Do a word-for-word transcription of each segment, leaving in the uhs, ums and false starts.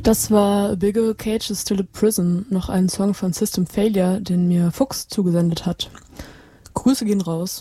Das war A Bigger Cage is Still a Prison, noch ein Song von System Failure, den mir Fuchs zugesendet hat. Grüße gehen raus.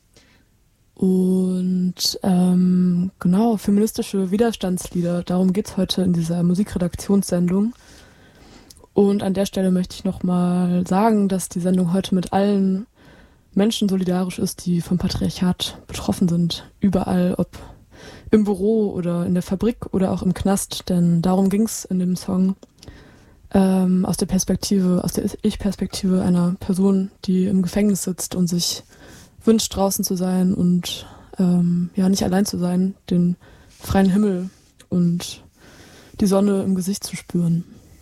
Und ähm, genau, feministische Widerstandslieder, darum geht's heute in dieser Musikredaktionssendung. Und an der Stelle möchte ich nochmal sagen, dass die Sendung heute mit allen Menschen solidarisch ist, die vom Patriarchat betroffen sind. Überall, ob im Büro oder in der Fabrik oder auch im Knast, denn darum ging's in dem Song. Ähm, aus der Perspektive, aus der Ich-Perspektive einer Person, die im Gefängnis sitzt und sich wünscht, draußen zu sein und ähm, ja, nicht allein zu sein, den freien Himmel und die Sonne im Gesicht zu spüren.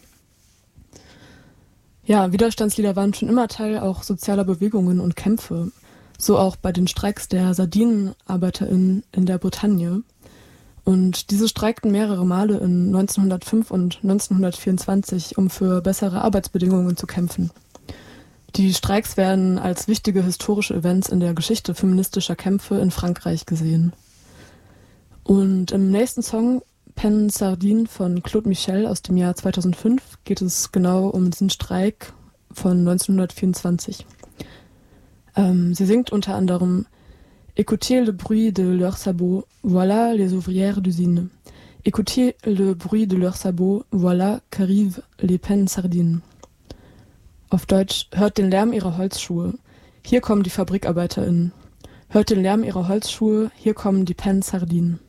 Ja, Widerstandslieder waren schon immer Teil auch sozialer Bewegungen und Kämpfe. So auch bei den Streiks der SardinenarbeiterInnen in der Bretagne. Und diese streikten mehrere Male in neunzehnhundertfünf und neunzehnhundertvierundzwanzig, um für bessere Arbeitsbedingungen zu kämpfen. Die Streiks werden als wichtige historische Events in der Geschichte feministischer Kämpfe in Frankreich gesehen. Und im nächsten Song, Peine Sardine von Claude Michel aus dem Jahr zweitausendfünf, geht es genau um diesen Streik von neunzehnhundertvierundzwanzig. Ähm, sie singt unter anderem Écoutez le bruit de leurs sabots, voilà les ouvrières d'usine. Écoutez le bruit de leurs sabots, voilà qu'arrivent les peines sardines. Auf Deutsch, hört den Lärm ihrer Holzschuhe, hier kommen die FabrikarbeiterInnen. Hört den Lärm ihrer Holzschuhe, hier kommen die Peine sardines.